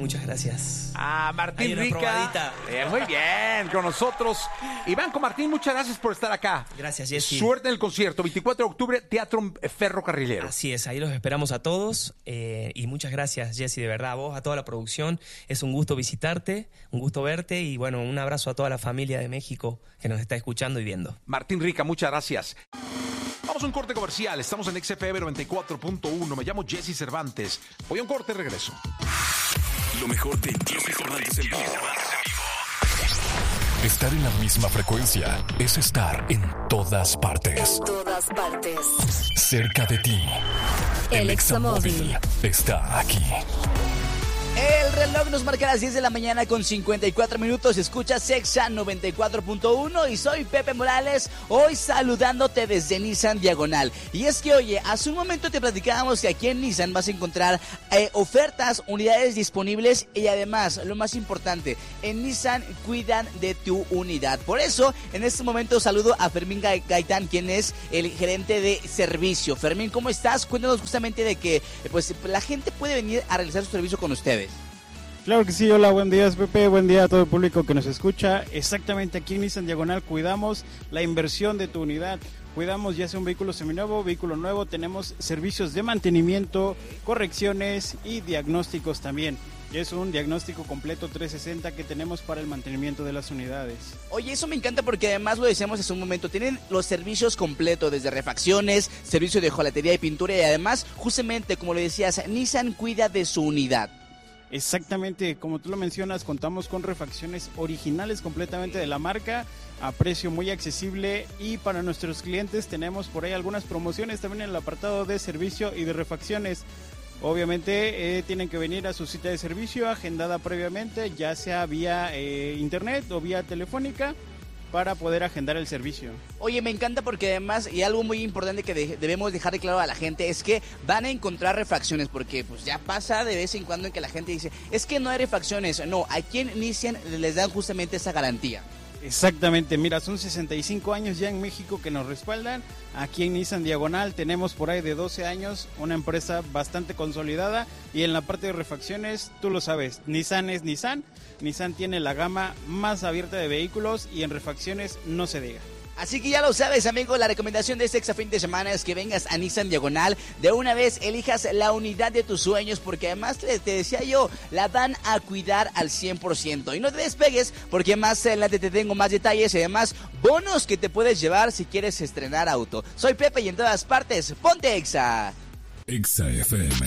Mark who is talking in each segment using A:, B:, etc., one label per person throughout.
A: Muchas gracias.
B: Martín
A: Hay una
B: Rica.
A: probadita.
B: Muy bien, con nosotros. Iván con Martín, muchas gracias por estar acá.
A: Gracias, Jessy.
B: Suerte en el concierto, 24 de octubre, Teatro Ferrocarrilero.
A: Así es, ahí los esperamos a todos. Y muchas gracias, Jessy, de verdad, a vos, a toda la producción. Es un gusto visitarte, un gusto verte y bueno, un abrazo a toda la familia de México que nos está escuchando y viendo.
B: Martín Rica, muchas gracias. Vamos a un corte comercial, estamos en XFM 94.1, me llamo Jesse Cervantes. Voy a un corte y regreso.
C: Lo mejor de Jesse Cervantes en vivo. Estar en la misma frecuencia es estar en todas partes.
D: En todas partes.
C: Cerca de ti.
D: El Examóvil
C: está aquí.
E: El reloj nos marca las 10 de la mañana con 54 minutos. Escucha Exa 94.1 y soy Pepe Morales, hoy saludándote desde Nissan Diagonal. Y es que, oye, hace un momento te platicábamos que aquí en Nissan vas a encontrar ofertas, unidades disponibles y además, lo más importante, en Nissan cuidan de tu unidad. Por eso, en este momento saludo a Fermín Gaitán, quien es el gerente de servicio. Fermín, ¿cómo estás? Cuéntanos justamente de que pues la gente puede venir a realizar su servicio con ustedes.
F: Claro que sí, hola, buen día Pepe, buen día a todo el público que nos escucha. Exactamente, aquí en Nissan Diagonal cuidamos la inversión de tu unidad, cuidamos ya sea un vehículo seminuevo, vehículo nuevo, tenemos servicios de mantenimiento, correcciones y diagnósticos también. Y es un diagnóstico completo 360 que tenemos para el mantenimiento de las unidades.
E: Oye, eso me encanta porque además lo decíamos hace un momento, tienen los servicios completos, desde refacciones, servicio de hojalatería y pintura y además, justamente como le decías, Nissan cuida de su unidad.
F: Exactamente, como tú lo mencionas, contamos con refacciones originales completamente de la marca a precio muy accesible y para nuestros clientes tenemos por ahí algunas promociones también en el apartado de servicio y de refacciones. Obviamente tienen que venir a su cita de servicio agendada previamente, ya sea vía internet o vía telefónica, para poder agendar el servicio.
E: Oye, me encanta porque además, y algo muy importante que debemos dejar de claro a la gente, es que van a encontrar refacciones, porque pues ya pasa de vez en cuando en que la gente dice, es que no hay refacciones. No, aquí en Nissan les dan justamente esa garantía.
F: Exactamente, mira, son 65 años ya en México que nos respaldan. Aquí en Nissan Diagonal tenemos por ahí de 12 años, una empresa bastante consolidada y en la parte de refacciones, tú lo sabes, Nissan es Nissan. Nissan tiene la gama más abierta de vehículos y en refacciones no se diga.
E: Así que ya lo sabes, amigo, la recomendación de este Exa fin de semana es que vengas a Nissan Diagonal, de una vez elijas la unidad de tus sueños, porque además te decía yo, la van a cuidar al 100%. Y no te despegues, porque más adelante te tengo más detalles y además bonos que te puedes llevar si quieres estrenar auto. Soy Pepe y en todas partes, ponte Exa.
C: Exa FM.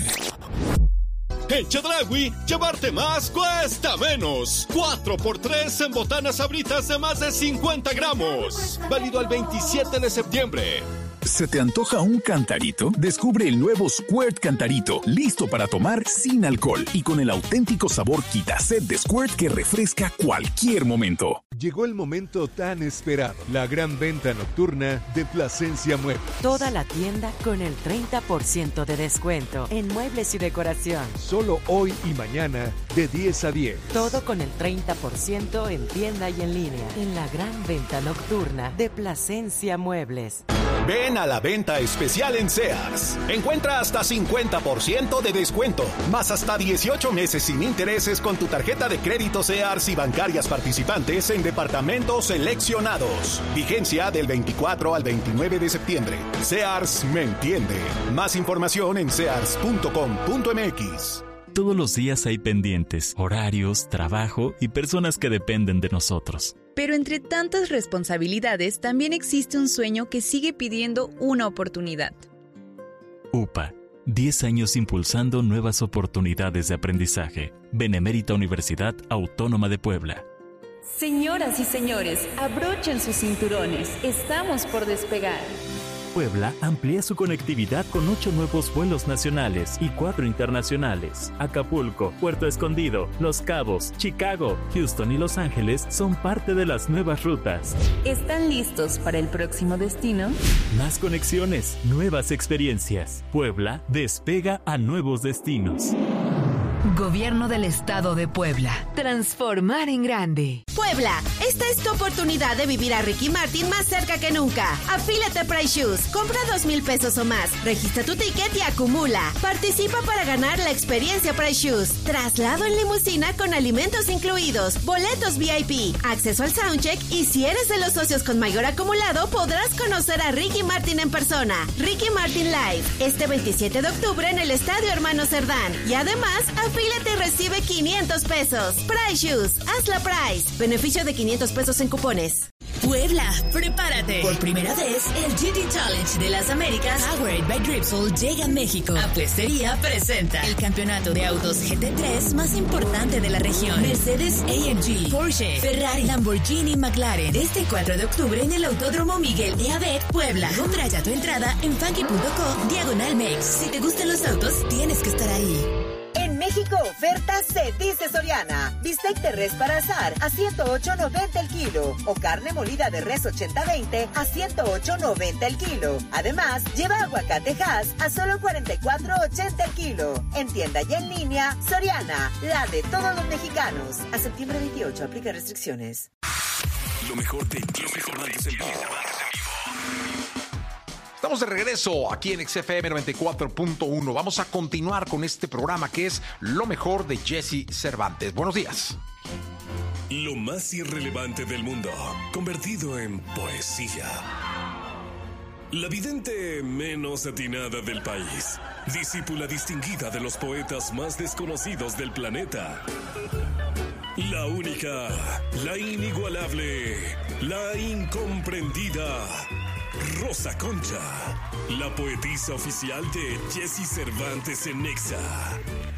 G: En Chedraui, llevarte más cuesta menos. 4x3 en botanas Sabritas de más de 50 gramos. Válido al 27 de septiembre.
C: ¿Se te antoja un cantarito? Descubre el nuevo Squirt Cantarito, listo para tomar sin alcohol y con el auténtico sabor Quita-Sed de Squirt que refresca cualquier momento.
H: Llegó el momento tan esperado, la gran venta nocturna de Plasencia Muebles.
I: Toda la tienda con el 30% de descuento en muebles y decoración.
H: Solo hoy y mañana de 10 a 10.
I: Todo con el 30% en tienda y en línea. En la gran venta nocturna de Plasencia Muebles.
G: Ven a la venta especial en Sears. Encuentra hasta 50% de descuento, más hasta 18 meses sin intereses con tu tarjeta de crédito Sears y bancarias participantes en departamentos seleccionados. Vigencia del 24 al 29 de septiembre. Sears me entiende. Más información en sears.com.mx.
J: Todos los días hay pendientes, horarios, trabajo y personas que dependen de nosotros.
K: Pero entre tantas responsabilidades también existe un sueño que sigue pidiendo una oportunidad.
J: UPA, 10 años impulsando nuevas oportunidades de aprendizaje. Benemérita Universidad Autónoma de Puebla.
L: Señoras y señores, abrochen sus cinturones, estamos por despegar.
J: Puebla amplía su conectividad con 8 nuevos vuelos nacionales y 4 internacionales. Acapulco, Puerto Escondido, Los Cabos, Chicago, Houston y Los Ángeles son parte de las nuevas rutas.
L: ¿Están listos para el próximo destino?
J: Más conexiones, nuevas experiencias. Puebla despega a nuevos destinos.
D: Gobierno del Estado de Puebla. Transformar en grande.
M: Puebla, esta es tu oportunidad de vivir a Ricky Martin más cerca que nunca. Afílate a Price Shoes. Compra 2,000 pesos o más. Registra tu ticket y acumula. Participa para ganar la experiencia Price Shoes. Traslado en limusina con alimentos incluidos. Boletos VIP. Acceso al soundcheck. Y si eres de los socios con mayor acumulado, podrás conocer a Ricky Martin en persona. Ricky Martin Live. Este 27 de octubre en el Estadio Hermano Cerdán. Y además, afílate y recibe 500 pesos. Price Shoes. Haz la Price. Beneficio de 500 pesos en cupones.
N: Puebla, prepárate. Por primera vez, el GT Challenge de las Américas, Powered by Dripsol, llega a México. Apuestería presenta el campeonato de autos GT3 más importante de la región. Mercedes-AMG, Porsche, Ferrari, Lamborghini, McLaren. Este 4 de octubre en el Autódromo Miguel E. Abet, Puebla. Compra ya tu entrada en funky.co/Mex. Si te gustan los autos, tienes que estar ahí.
O: En México, oferta se dice Soriana. Bistec de res para asar a 108.90 el kilo. O carne molida de res 80-20 a 108.90 el kilo. Además, lleva aguacate Hass a solo 44.80 el kilo. En tienda y en línea, Soriana, la de todos los mexicanos. A septiembre 28, aplica restricciones.
P: Lo mejor de Jessy Cervantes en vivo.
B: Estamos de regreso aquí en XFM 94.1. Vamos a continuar con este programa que es Lo mejor de Jessy Cervantes. Buenos días.
P: Lo más irrelevante del mundo, convertido en poesía. La vidente menos atinada del país, discípula distinguida de los poetas más desconocidos del planeta. La única, la inigualable, la incomprendida, Rosa Concha, la poetisa oficial de Jessy Cervantes en Nexa.